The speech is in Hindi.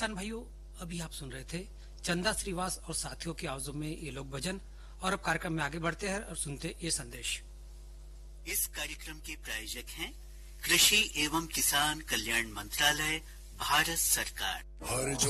किसान भाइयों, अभी आप सुन रहे थे चंदा श्रीवास और साथियों की आवाजों में ये लोक भजन। और अब कार्यक्रम में आगे बढ़ते हैं और सुनते ये संदेश। इस कार्यक्रम के प्रायोजक हैं कृषि एवं किसान कल्याण मंत्रालय, भारत सरकार।